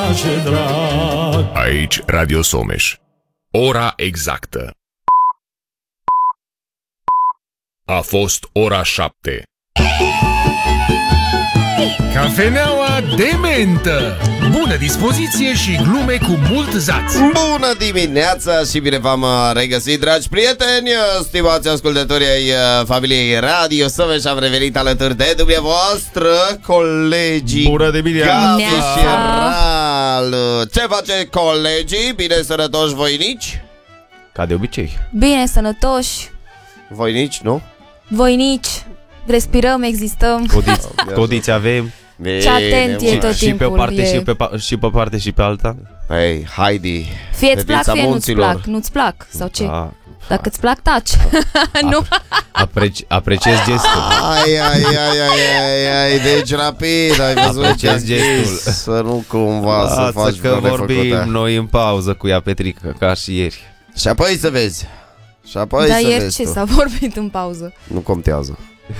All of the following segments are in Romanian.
ce drag. Aici Radio Someș. Ora exactă. A fost ora 7. Cafeneaua de mentă. Bună dispoziție și glume cu mult zaț. Bună dimineața și bine v-am regăsit, dragi prieteni, stimați ascultători ai familiei Radio Someș. Am revenit alături de dumneavoastră, colegii. Bună dimineața! Ce face colegii? Bine sănătoși voinici? Ca de obicei. Bine sănătoși. Voinici, nu? Voinici. Respirăm, existăm. Codiți avem. Ce atent e tot și pe o timpul. parte și pe parte și pe alta. Hei, Heidi. Fie îți plac, fetița fie nu-ți munților. plac. Nu-ți plac, sau ce? Da. Dacă îți plac, taci. Nu. Apreciez gestul. Ai, deci rapid, ai văzut Apreciez gestul. să nu cumva să faci că vreo vorbim refăcută. noi în pauză cu ea, Petrica, ca și ieri. Și apoi să vezi. Și apoi Dar să ieri vezi ce tu. s-a vorbit în pauză? Nu contează.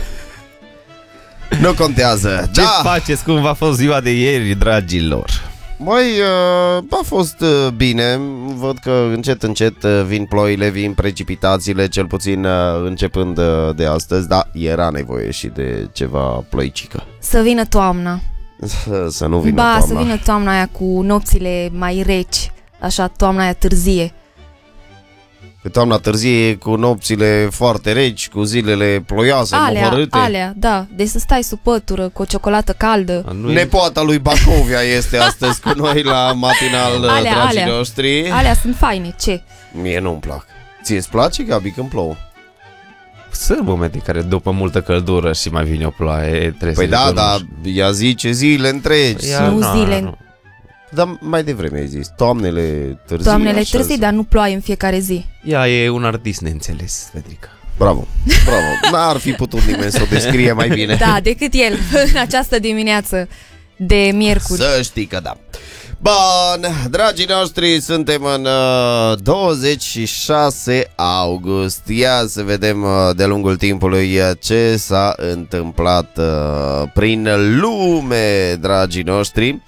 Nu contează. Ce Da. faceți? Cum v-a fost ziua de ieri, dragilor? Măi, a fost bine. Văd că încet vin ploile, vin precipitațiile, cel puțin începând de astăzi. Da, era nevoie și de ceva ploicică. Să vină toamna. Să nu vină Ba, toamna. să vină toamna aia cu nopțile mai reci. Așa, toamna aia târzie. Toamna târzie cu nopțile foarte reci, cu zilele ploioase, mohorâte. Alea, da. Deci să stai sub pătură cu o ciocolată caldă. Nepoata lui Bacovia este astăzi cu noi la matinal, dragii noștri. Alea sunt faine, ce? Mie nu-mi plac. Ție-ți place, Gabi, când plouă? Sunt momente în care după multă căldură și mai vine o ploaie, trebuie Păi să da, zic, dar ea zice zile întregi. Nu zile. Dar mai devreme ai zis, toamnele târzii. Toamnele așa târzii, dar nu ploaie în fiecare zi. Ea e un artist neînțeles, Petrica. Bravo. N-ar fi putut nimeni să o descrie mai bine. Da, decât el în această dimineață de miercuri. Să știi că da. Bun, dragii noștri, suntem în 26 august. Ia să vedem de lungul timpului ce s-a întâmplat prin lume, dragii noștri.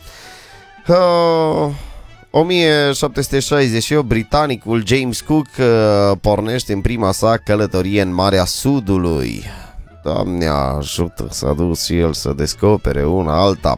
1768, britanicul James Cook pornește în prima sa călătorie în Marea Sudului. Doamne ajută, s-a dus și el să descopere una alta.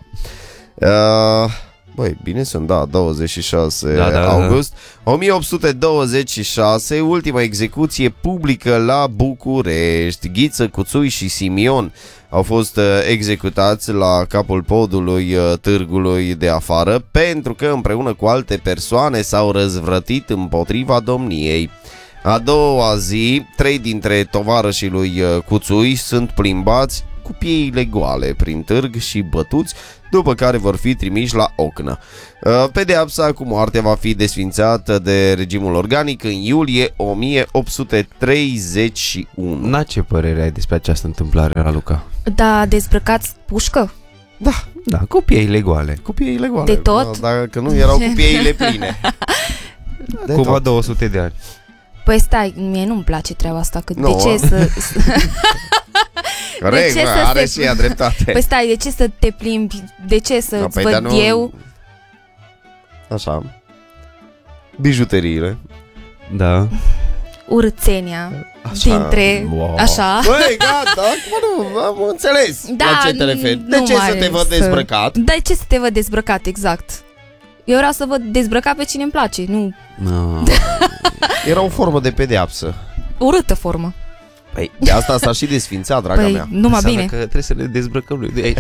Băi, bine sunt, da, 26 august. 1826, ultima execuție publică la București. Ghiță, Cuțui și Simion au fost executați la capul podului târgului de afară pentru că împreună cu alte persoane s-au răzvrătit împotriva domniei. A doua zi, 3 dintre tovarășii lui Cuțui sunt plimbați cu pieile goale prin târg și bătuți, după care vor fi trimiși la ocnă. Pedeapsa cu moartea va fi desfințată de regimul organic în iulie 1831. Na, ce părere ai despre această întâmplare, Raluca? Da, dezbrăcați pușcă? Da, cu pieile goale. Cu pieile goale. De tot? Dacă nu erau cu pieile pline. Cumva 200 de ani. Păi stai, mie nu-mi place treaba asta. Că Nu. de ce să... Corect, de ce să are se- și ea dreptate. Păi stai, de ce să te plimbi? De ce să-ți păi, dar văd nu- eu? Așa. Bijuteriile. Da. Urățenia Așa. dintre... Wow. Așa. Băi, gata, acum nu am înțeles. Da, La ce te referi? De nu ce să are te văd să- dezbrăcat? De ce să te văd dezbrăcat, exact? Eu vreau să văd dezbrăcat pe cine îmi place, nu No. Era o formă de pedeapsă. urâtă formă. Păi, de asta s-a și desfințat, draga Păi, mea. numai Înseamnă bine. că trebuie să ne dezbrăcăm lui de aici.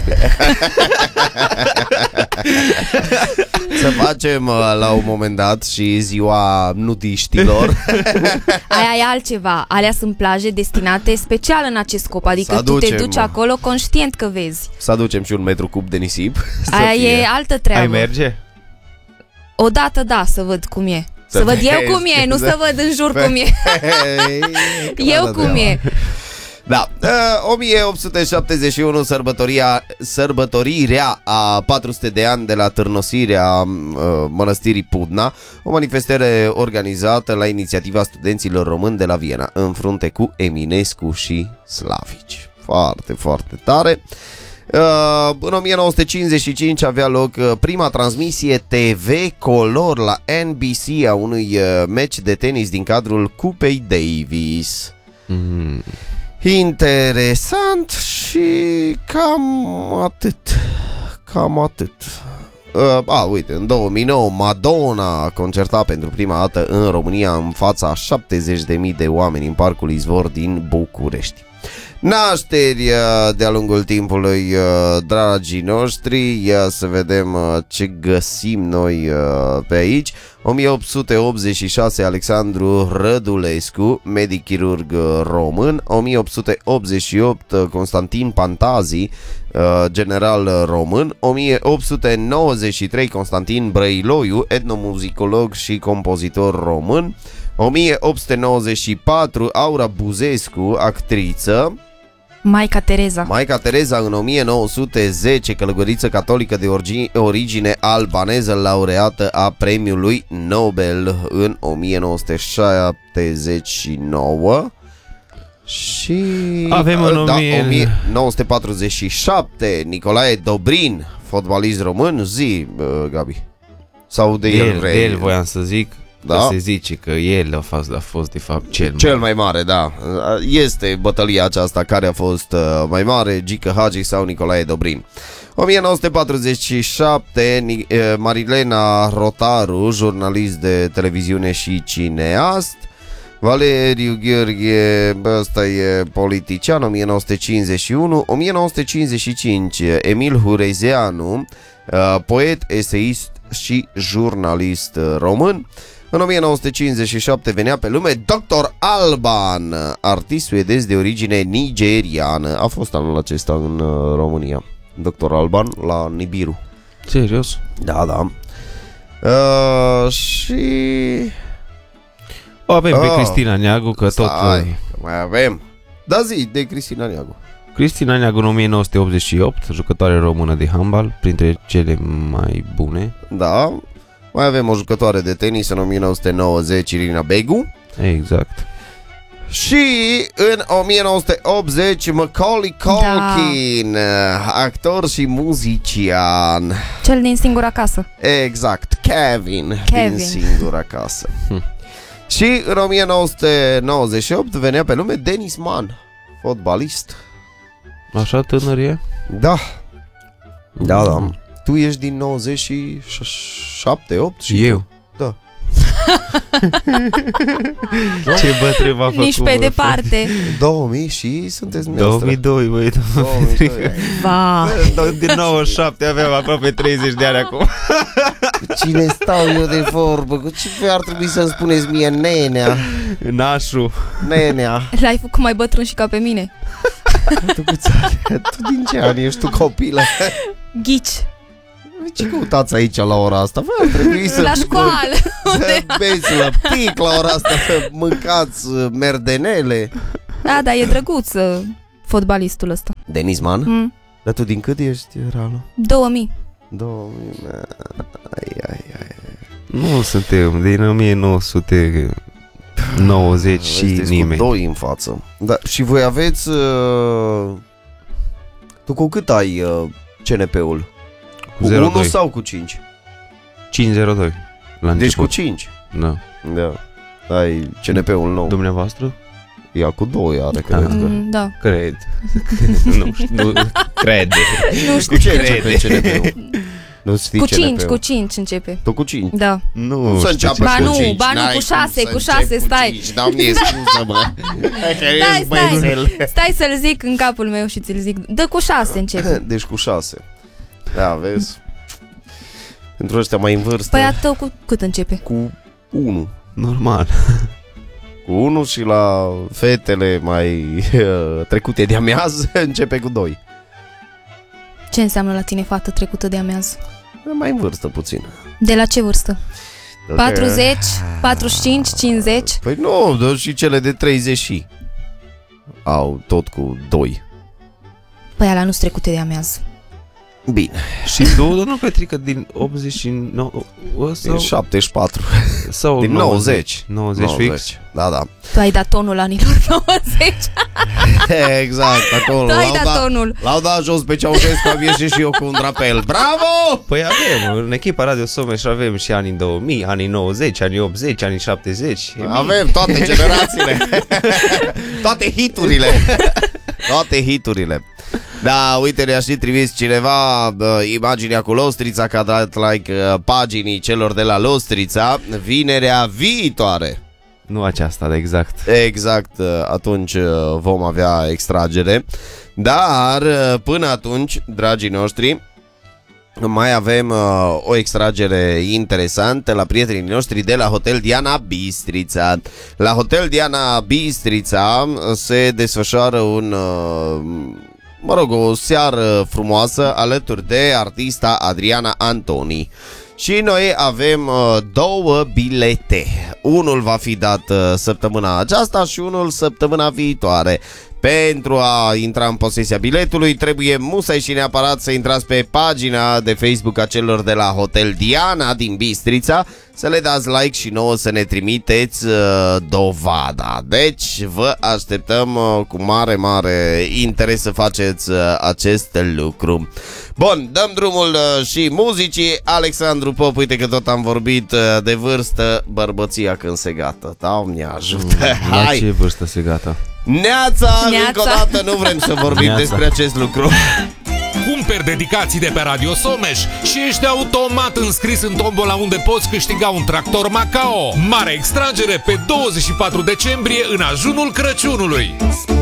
Să facem la un moment dat și ziua nudiștilor. Aia e altceva. Alea sunt plaje destinate special în acest scop. Adică Să tu te ducem, duci acolo conștient că vezi. Să aducem și un metru cub de nisip. Să Aia fie. e altă treabă. Ai merge? Odată da, să văd cum e. Să văd eu cum e, nu să văd în jur cum e. Eu cum e. Da, 1871 sărbătorirea a 400 de ani de la târnosirea mănăstirii Pudna, o manifestare organizată la inițiativa studenților români de la Viena, în frunte cu Eminescu și Slavici. Foarte, foarte tare. În 1955 avea loc prima transmisie TV color la NBC a unui meci de tenis din cadrul Cupei Davis. Interesant și cam atât. Uite, în 2009 Madonna a concertat pentru prima dată în România în fața a 70.000 de oameni în Parcul Izvor din București. Nașteri de-a lungul timpului, dragii noștri. Ia să vedem ce găsim noi pe aici. 1886 Alexandru Rădulescu, medic chirurg român. 1888 Constantin Pantazi, general român. 1893 Constantin Brăiloiu, etnomuzicolog și compozitor român. 1894 Aura Buzescu, actriță. Maica Tereza în 1910, călugăriță catolică de origine albaneză, laureată a premiului Nobel în 1979. Și avem în 1947 Nicolae Dobrin, fotbalist român. Zi, Gabi. Sau de el voiam să zic. Da? Se zice că el a fost de fapt cel mai mare, da. Este bătălia aceasta care a fost mai mare, Gică Hagi sau Nicolae Dobrin. 1947 Marilena Rotaru, jurnalist de televiziune și cineast. Valeriu Gheorghe, ăsta e politician. 1951. 1955 Emil Hurezeanu, poet, eseist și jurnalist român. În 1957 venea pe lume Dr. Alban, artist suedez de origine nigeriană. A fost anul acesta în România Dr. Alban la Nibiru. Serios? Da. Și o avem pe Cristina Neagu, că tot mai avem. Da, zi de Cristina Neagu. Cristina Neagu în 1988, jucătoare română de handbal, printre cele mai bune. Da. Mai avem o jucătoare de tenis în 1990, Irina Begu. Exact. Și în 1980 Macaulay Culkin, actor și muzician. Cel din Singura Casă. Exact, Kevin. Din Singura Casă. Și în 1998 venea pe lume Denis Mann, fotbalist. Așa tânăr e? Da. Da. Tu ești din 97, 8 și eu. Da. Ce bătrân v-a făcut? Nici pe departe. 2000 și sunteți 2002, băi. 2002. Din 97 aveam aproape 30 de ani acum. Cine stau eu de vorbă? Cu ce ar trebui să-mi spuneți mie, nenea? Nașu. Nenea. L-ai făcut mai bătrân și ca pe mine. Tu din ce ani ești tu, copilă? Ghici. Ce căutați aici la ora asta? Vă ar trebui să... La școală. Să beți lăptic la ora asta, să mâncați merdenele. Da, dar e drăguț fotbalistul ăsta. Denis Mann? Dar tu din cât ești, Ralu? 2000. 2000. Nu suntem din 1990 și nimeni. Cu 2 în față. Da, și voi aveți... Tu cu cât ai CNP-ul? Cu 1 sau cu 5? 502. Deci cu 5? Da. Ai CNP-ul nou. Dumneavoastră? Ea cu 2 are, cred că. Da. Cred. Nu știu. Crede. Nu știu. Cu ce începe CNP-ul? Nu știi cu 5 începe. Tu cu 5? Da. Nu să înceapă cu 5. Ba nu, cu 6, cu 6, stai. Dau-mi scuză, mă. Stai să-l zic în capul meu și ți-l zic. Dă cu 6 începe. Deci cu 6. Da, vezi? Pentru ăștia mai în vârstă. Păi a tău cu cât începe? Cu 1. Normal. Cu 1 și la fetele mai trecute de amiază începe cu 2. Ce înseamnă la tine fată trecută de amiază? Mai în vârstă puțin. De la ce vârstă? 40, 45, 50? Păi nu, dar și cele de 30 și au tot cu 2. Păi alea nu-s trecute de amiază. Bine. Și tu, domnul Petrică, din 89 Din 74. sau Din 90. 90 fix? Da. Tu ai dat tonul anilor 90. Exact, acolo. Tu ai dat tonul. L-au dat jos pe Ceaușescu, am ieșit și eu cu un drapel. Bravo! Păi avem, în echipa Radio Someș avem și anii 2000, anii 90, anii 80, anii 70. Avem toate generațiile. Toate hiturile. Toate hiturile. Da, uite, ne-a și trimis cineva imaginea cu Lostrița, că a dat like paginii celor de la Lostrița vinerea viitoare. Nu aceasta, dar exact. Exact, atunci vom avea extragere. Dar până atunci, dragii noștri, mai avem o extragere interesantă la prietenii noștri de la Hotel Diana Bistrița. La Hotel Diana Bistrița se desfășoară o seară frumoasă alături de artista Adriana Antoni. Și noi avem 2 bilete. Unul va fi dat săptămâna aceasta și unul săptămâna viitoare. Pentru a intra în posesia biletului trebuie musai și neapărat să intrați pe pagina de Facebook a celor de la Hotel Diana din Bistrița, să le dați like și nouă să ne trimiteți dovada. Deci vă așteptăm cu mare, mare interes să faceți acest lucru. Bun, dăm drumul și muzicii. Alexandru Pop, uite că tot am vorbit de vârstă, bărbăția când se gata. Doamne ajută. La ce vârstă se gata? Neața, încă o dată nu vrem să vorbim despre acest lucru. Cumperi dedicații de pe Radio Someș și ești automat înscris în tombola unde poți câștiga un tractor Macao. Mare extragere pe 24 decembrie în ajunul Crăciunului.